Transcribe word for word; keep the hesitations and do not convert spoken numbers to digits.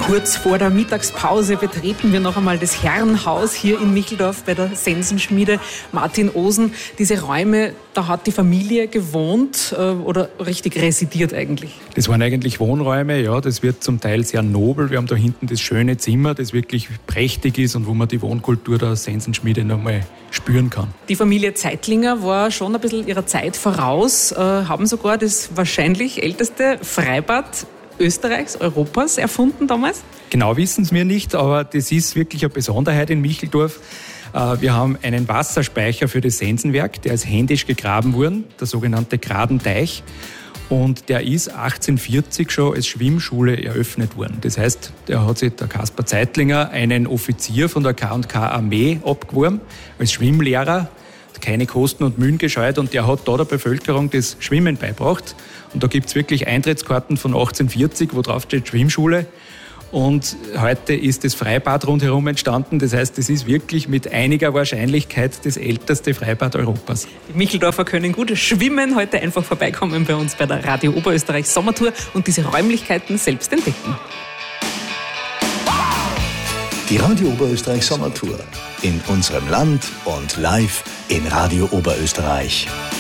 Kurz vor der Mittagspause betreten wir noch einmal das Herrenhaus hier in Micheldorf bei der Sensenschmiede Martin Osen. Diese Räume, da hat die Familie gewohnt äh, oder richtig residiert eigentlich? Das waren eigentlich Wohnräume, ja. Das wird zum Teil sehr nobel. Wir haben da hinten das schöne Zimmer, das wirklich prächtig ist und wo man die Wohnkultur der Sensenschmiede noch mal spüren kann. Die Familie Zeitlinger war schon ein bisschen ihrer Zeit voraus, äh, haben sogar das wahrscheinlich älteste Freibad Österreichs, Europas erfunden damals? Genau wissen es wir nicht, aber das ist wirklich eine Besonderheit in Micheldorf. Wir haben einen Wasserspeicher für das Sensenwerk, der ist händisch gegraben worden, der sogenannte Gradenteich. Und der ist achtzehnhundertvierzig schon als Schwimmschule eröffnet worden. Das heißt, da hat sich der Kaspar Zeitlinger einen Offizier von der K und K Armee abgeworben als Schwimmlehrer, keine Kosten und Mühen gescheut, und der hat da der Bevölkerung das Schwimmen beigebracht. Und da gibt es wirklich Eintrittskarten von achtzehnhundertvierzig, wo drauf steht Schwimmschule. Und heute ist das Freibad rundherum entstanden. Das heißt, das ist wirklich mit einiger Wahrscheinlichkeit das älteste Freibad Europas. Die Micheldorfer können gut schwimmen. Heute einfach vorbeikommen bei uns bei der Radio Oberösterreich Sommertour und diese Räumlichkeiten selbst entdecken. Die Radio Oberösterreich Sommertour. In unserem Land und live in Radio Oberösterreich.